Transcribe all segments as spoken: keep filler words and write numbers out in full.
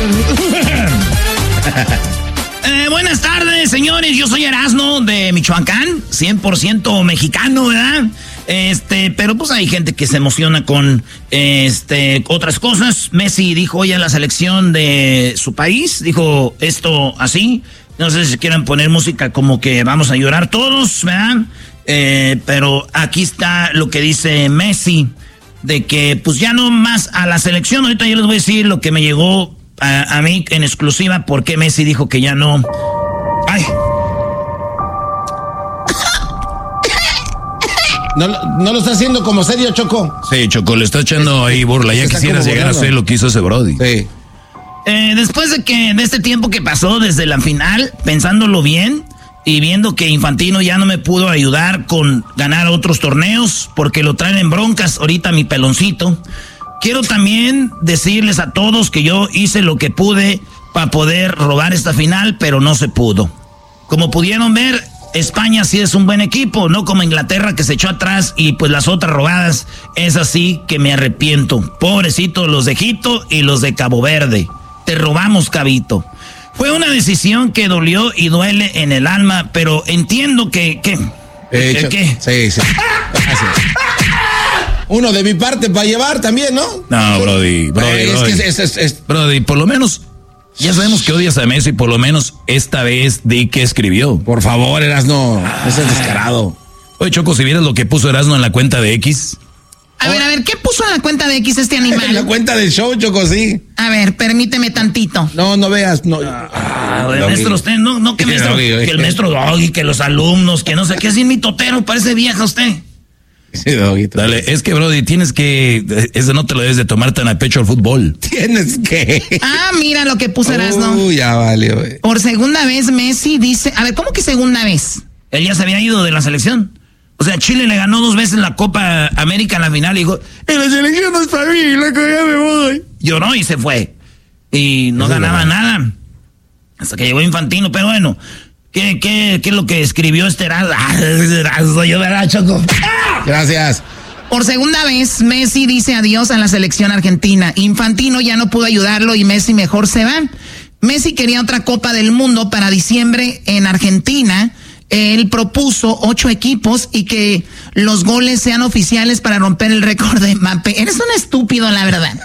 Eh, buenas tardes, señores. Yo soy Erasmo de Michoacán, cien por ciento mexicano, ¿verdad? Este, pero pues hay gente que se emociona con este otras cosas. Messi dijo hoy a la selección de su país, dijo esto así. No sé si quieren poner música como que vamos a llorar todos, ¿verdad? Eh, pero aquí está lo que dice Messi, de que pues ya no más a la selección. Ahorita yo les voy a decir lo que me llegó A, a mí en exclusiva, porque Messi dijo que ya no. Ay. No, no lo está haciendo como serio, Choco. Sí, Choco, le está echando ahí burla. Ya quisieras llegar a hacer lo que hizo ese Brody. Sí. Eh, después de que de este tiempo que pasó desde la final, pensándolo bien y viendo que Infantino ya no me pudo ayudar con ganar otros torneos porque lo traen en broncas ahorita mi peloncito. Quiero también decirles a todos que yo hice lo que pude para poder robar esta final, pero no se pudo. Como pudieron ver, España sí es un buen equipo, no como Inglaterra que se echó atrás y pues las otras robadas. Es así que me arrepiento. Pobrecitos los de Egipto y los de Cabo Verde. Te robamos, Cabito. Fue una decisión que dolió y duele en el alma, pero entiendo que... que eh, ¿Qué? Sí, sí. Gracias. Uno de mi parte para llevar también, ¿no? No, Brody, Brody, es Brody. que es, es, es... Brody, por lo menos, ya sabemos que odias a Messi, por lo menos esta vez di que escribió. Por favor, Erasno, no seas descarado. Oye, Choco, si vieras lo que puso Erasno en la cuenta de X. A ver, a ver, ¿qué puso en la cuenta de X este animal? En la cuenta del show, Choco, sí. A ver, permíteme tantito. No, no veas, no. Ah, el maestro, usted, no, no, que, maestro, que el maestro Doggy, que los alumnos, que no sé qué, es mi totero, parece vieja usted. Sí, Doguito. Dale, es que, Brody, tienes que... Eso no te lo debes de tomar tan a pecho al fútbol. Tienes que... Ah, mira lo que puso Erasno. Uy, ya valió, güey. Por segunda vez Messi dice... A ver, ¿cómo que segunda vez? Él ya se había ido de la selección. O sea, Chile le ganó dos veces la Copa América en la final y dijo... En la selección no es para mí, loco, ya me voy. Lloró y se fue. Y no Eso ganaba nada. Hasta que llegó Infantino, pero bueno... ¿Qué, qué, ¿Qué es lo que escribió este Erasmo? Yo verá, Choco. Gracias. Por segunda vez, Messi dice adiós a la selección argentina. Infantino ya no pudo ayudarlo y Messi mejor se va. Messi quería otra Copa del Mundo para diciembre en Argentina. Él propuso ocho equipos y que los goles sean oficiales para romper el récord de Mbappé. Eres un estúpido, la verdad.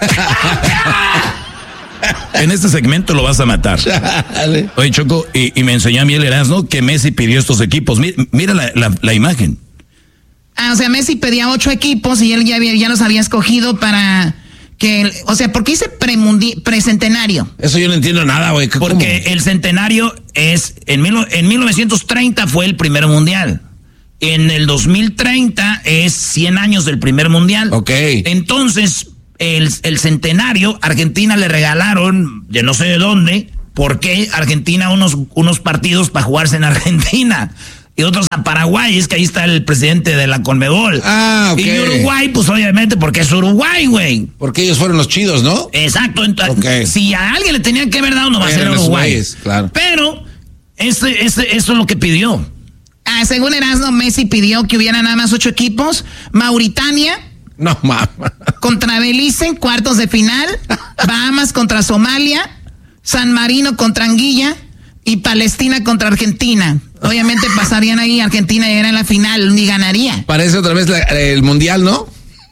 En este segmento lo vas a matar. Oye, Choco, y, y me enseñó a mí el Erasmo que Messi pidió estos equipos. Mira, mira la, la, la imagen. Ah, o sea, Messi pedía ocho equipos y él ya, había, ya los había escogido para que... O sea, ¿por qué dice premundi, precentenario? Eso yo no entiendo nada, güey. Porque el centenario es... En, mil, en mil novecientos treinta fue el primer mundial. En el dos mil treinta es cien años del primer mundial. Ok. Entonces... El, el centenario, Argentina le regalaron, de no sé de dónde, ¿por qué Argentina unos, unos partidos para jugarse en Argentina? Y otros a Paraguay, es que ahí está el presidente de la Conmebol. Ah, ok. Y Uruguay, pues obviamente porque es Uruguay, güey. Porque ellos fueron los chidos, ¿no? Exacto, entonces, okay. Si a alguien le tenían que haber dado, no va a ser Uruguay. Güeyes, claro. Pero, ese, ese, eso es lo que pidió. Ah, según Erasmo, Messi pidió que hubiera nada más ocho equipos. Mauritania... No, mamá. Contra Belice, cuartos de final. Bahamas contra Somalia. San Marino contra Anguilla. Y Palestina contra Argentina. Obviamente pasarían ahí, Argentina llegaría en la final, ni ganaría. Parece otra vez la, el mundial, ¿no?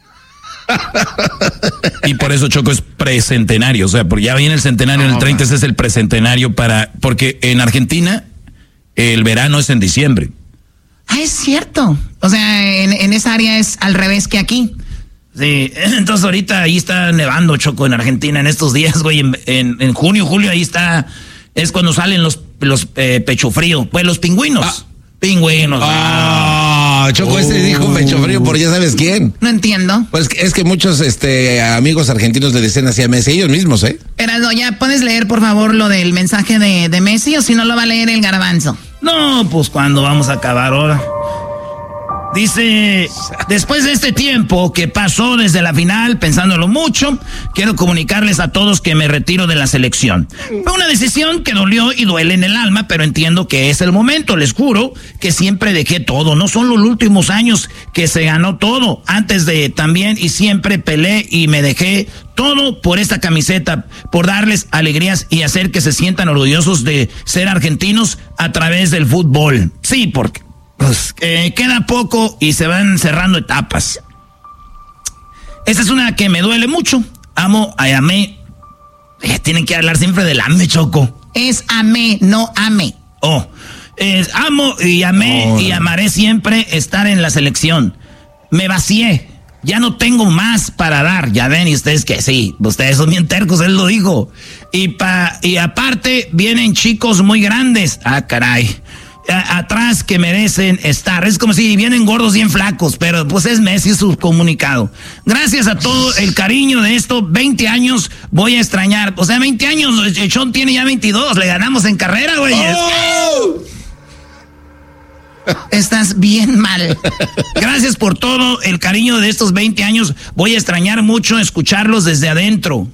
Y por eso, Choco, es precentenario. O sea, porque ya viene el centenario en el treinta, ese es el precentenario para... Porque en Argentina el verano es en diciembre. Ah, es cierto. O sea, en, en esa área es al revés que aquí. Sí, entonces ahorita ahí está nevando, Choco, en Argentina en estos días, güey, en, en, en junio, julio, ahí está, es cuando salen los, los eh, pecho frío, pues los pingüinos, ah. pingüinos. Ah, oh, Choco, oh. Ese dijo pecho frío por ya sabes quién. No entiendo. Pues es que muchos este amigos argentinos le decían así a Messi, ellos mismos, ¿eh? Pero ya, ¿puedes leer, por favor, lo del mensaje de, de Messi o si no lo va a leer el Garbanzo? No, pues cuando vamos a acabar ahora. Dice, después de este tiempo que pasó desde la final, pensándolo mucho, quiero comunicarles a todos que me retiro de la selección. Fue una decisión que dolió y duele en el alma, pero entiendo que es el momento. Les juro que siempre dejé todo. No son los últimos años que se ganó todo. Antes de también y siempre peleé y me dejé todo por esta camiseta, por darles alegrías y hacer que se sientan orgullosos de ser argentinos a través del fútbol. Sí, porque pues, eh, queda poco y se van cerrando etapas. Esta es una que me duele mucho. Amo, ay, amé. Eh, tienen que hablar siempre del ame, Choco. Es amé, no ame. Oh, eh, amo y amé oh, y amaré siempre estar en la selección. Me vacié. Ya no tengo más para dar. Ya ven, y ustedes que sí, ustedes son bien tercos, él lo dijo. Y, pa, y aparte vienen chicos muy grandes. Ah, caray. A, atrás que merecen estar. Es como si vienen gordos bien flacos, pero pues es Messi su comunicado. Gracias a todo el cariño de estos veinte años voy a extrañar. O sea, veinte años, Sean tiene ya veintidós, le ganamos en carrera, güey. Oh. Estás bien mal. Gracias por todo el cariño de estos veinte años. Voy a extrañar mucho escucharlos desde adentro.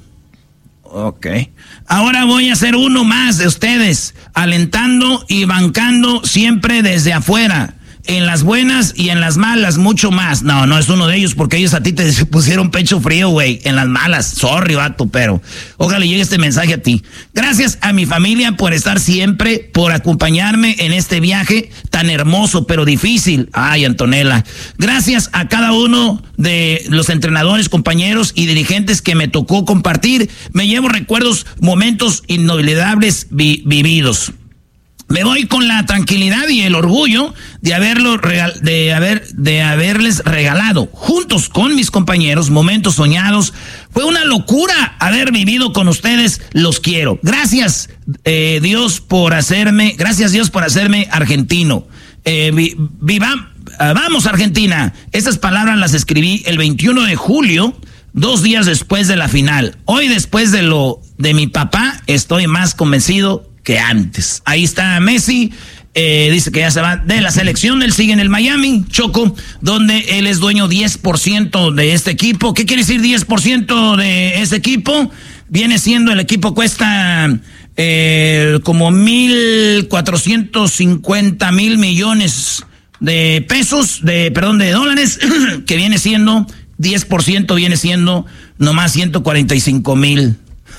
Ok. Ahora voy a ser uno más de ustedes, alentando y bancando siempre desde afuera. En las buenas y en las malas, mucho más. No, no es uno de ellos porque ellos a ti te pusieron pecho frío, güey. En las malas. Sorry, vato, pero ojalá llegue este mensaje a ti. Gracias a mi familia por estar siempre, por acompañarme en este viaje tan hermoso, pero difícil. Ay, Antonella. Gracias a cada uno de los entrenadores, compañeros y dirigentes que me tocó compartir. Me llevo recuerdos, momentos inolvidables vi- vividos. Me voy con la tranquilidad y el orgullo de haberlo regal, de haber de haberles regalado juntos con mis compañeros momentos soñados. Fue una locura haber vivido con ustedes. Los quiero. Gracias eh, Dios por hacerme, gracias Dios por hacerme argentino. Eh, vi, viva, uh, vamos Argentina. Estas palabras las escribí el veintiuno de julio, dos días después de la final. Hoy, después de lo de mi papá, estoy más convencido que antes. Ahí está Messi, eh, dice que ya se va de la selección, él sigue en el Miami, Choco, donde él es dueño diez por ciento de este equipo. ¿Qué quiere decir diez por ciento de este equipo? Viene siendo, el equipo cuesta eh, como mil cuatrocientos cincuenta mil millones de pesos, de, perdón, de dólares, que viene siendo, diez por ciento viene siendo nomás ciento cuarenta y cinco mil.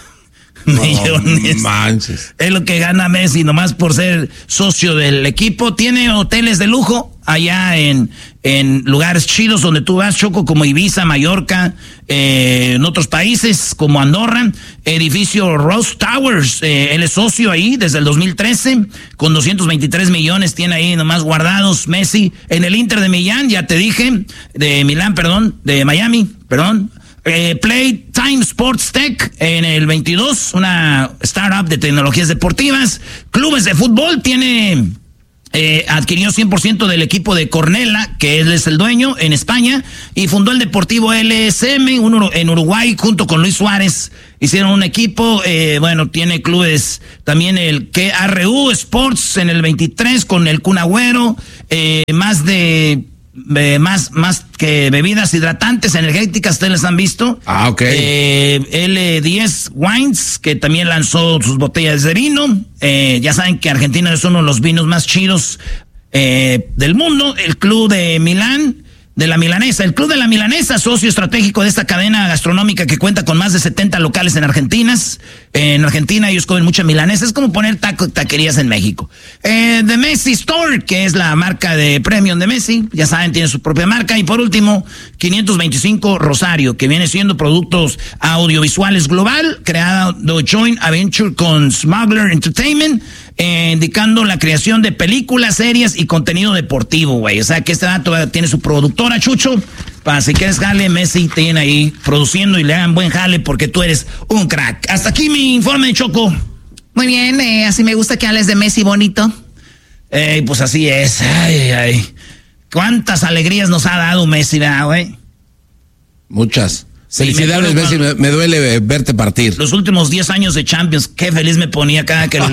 Millones. No manches. Es lo que gana Messi nomás por ser socio del equipo. Tiene hoteles de lujo allá en, en lugares chidos donde tú vas, Choco, como Ibiza, Mallorca, eh, en otros países como Andorra. Edificio Rose Towers, eh, él es socio ahí desde el dos mil trece, con doscientos veintitrés millones tiene ahí nomás guardados Messi. En el Inter de Milán, ya te dije, de Milán, perdón, de Miami, perdón. Eh, Playtime Sports Tech en el veintidós, una startup de tecnologías deportivas. Clubes de fútbol, tiene eh, adquirió cien por ciento del equipo de Cornella, que él es el dueño en España, y fundó el Deportivo L S M uno en Uruguay junto con Luis Suárez. Hicieron un equipo, eh, bueno, tiene clubes también el K R U Sports en el veintitrés con el Kun Agüero, eh, más de Eh, más, más que bebidas hidratantes, energéticas, ustedes las han visto. Ah, ok. Eh, L diez Wines, que también lanzó sus botellas de vino. Eh, ya saben que Argentina es uno de los vinos más chidos eh, del mundo. El Club de Milán, de la Milanesa. El Club de la Milanesa, socio estratégico de esta cadena gastronómica que cuenta con más de setenta locales en Argentina. En Argentina ellos comen mucha milanesa. Es como poner taco, taquerías en México. Eh, The Messi Store, que es la marca de premium de Messi. Ya saben, tiene su propia marca. Y por último, quinientos veinticinco Rosario, que viene siendo productos audiovisuales global, creado Joint Adventure con Smuggler Entertainment, eh, indicando la creación de películas, series y contenido deportivo, güey. O sea que este dato tiene su productora, Chucho. Para si quieres jale, Messi te tiene ahí produciendo y le hagan buen jale porque tú eres un crack. Hasta aquí mi informe, Choco. Muy bien, eh, así me gusta que hables de Messi bonito. Eh, pues así es. Ay, ay. ¿Cuántas alegrías nos ha dado Messi, ¿verdad, güey? Muchas. Sí, felicidades, me Messi. Me, me duele verte partir. Los últimos diez años de Champions, qué feliz me ponía cada que